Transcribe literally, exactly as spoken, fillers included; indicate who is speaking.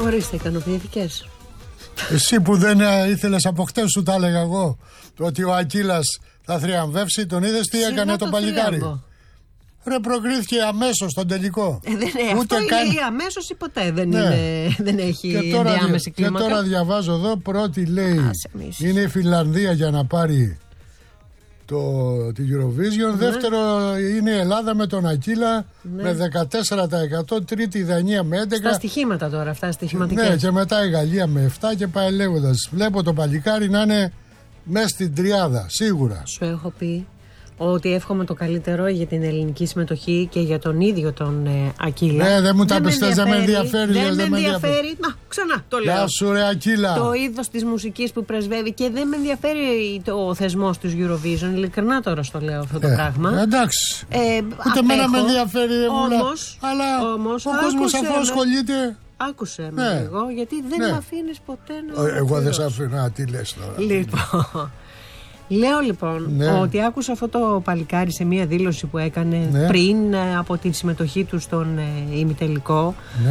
Speaker 1: Ορίστε, ικανοποιηθικές.
Speaker 2: Εσύ που δεν ήθελες από χτες, σου τα έλεγα εγώ, το ότι ο Ακύλας θα θριαμβεύσει, τον είδες τι έκανε το παλικάρι. Ρε, προκρίθηκε αμέσως στον τελικό.
Speaker 1: Ε, δεν, ε, Ούτε αυτό καν... λέει αμέσως ή ποτέ δεν, ναι. είναι, δεν έχει
Speaker 2: και τώρα,
Speaker 1: ενδιάμεση κλίμακα.
Speaker 2: Και τώρα διαβάζω εδώ, πρώτη λέει Άσε, είναι η Φινλανδία για να πάρει το, την Eurovision, ναι. Δεύτερο είναι η Ελλάδα με τον Ακύλα, ναι. Με δεκατέσσερα τοις εκατό, τρίτη η Δανία με έντεκα τοις εκατό.
Speaker 1: Στα στοιχήματα τώρα αυτά, στοιχηματικές.
Speaker 2: Ναι, και μετά η Γαλλία με επτά τοις εκατό και πάει λέγοντας. Βλέπω το παλικάρι να είναι μέσα στην τριάδα, σίγουρα.
Speaker 1: Σου έχω πει ότι εύχομαι το καλύτερο για την ελληνική συμμετοχή και για τον ίδιο τον ε, Ακύλα.
Speaker 2: Ναι, δεν μου τα πιστές, δεν με ενδιαφέρει.
Speaker 1: Δεν, δεν με ενδιαφέρει. Να, ξανά το λέω.
Speaker 2: Γεια σου, ρε Ακύλα.
Speaker 1: Το είδος της μουσικής που πρεσβεύει και δεν με ενδιαφέρει ο θεσμός της Eurovision. Ειλικρινά τώρα στο λέω αυτό το
Speaker 2: ε,
Speaker 1: πράγμα.
Speaker 2: Εντάξει.
Speaker 1: Ε,
Speaker 2: Ούτε εμένα με ενδιαφέρει.
Speaker 1: Όμως,
Speaker 2: αλλά
Speaker 1: όμως,
Speaker 2: ο κόσμος αφού ασχολείται.
Speaker 1: Άκουσε με ναι. λίγο, γιατί δεν ναι. με αφήνεις ποτέ να.
Speaker 2: Ε, εγώ δεν σε αφήνω. Τι λες τώρα.
Speaker 1: Λοιπόν. Λέω λοιπόν ναι. ότι άκουσα αυτό το παλικάρι σε μία δήλωση που έκανε ναι. πριν από τη συμμετοχή του στον ε, ημιτελικό. Ναι.